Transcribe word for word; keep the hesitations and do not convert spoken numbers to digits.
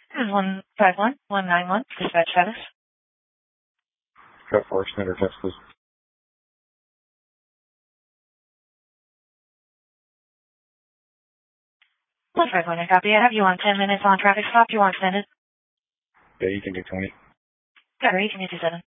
This is one five one one nine one. Dispatch status. Cut four, extender text, please. one five one, I copy. I have you on ten minutes on traffic stop. Do you want extended? Yeah, you can do twenty. Got her, you can do two seven.